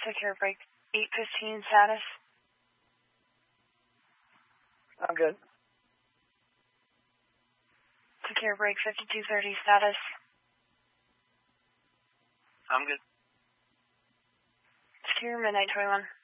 Secure break 815 status. I'm good. Secure break 5230 status. I'm good. Secure midnight 21.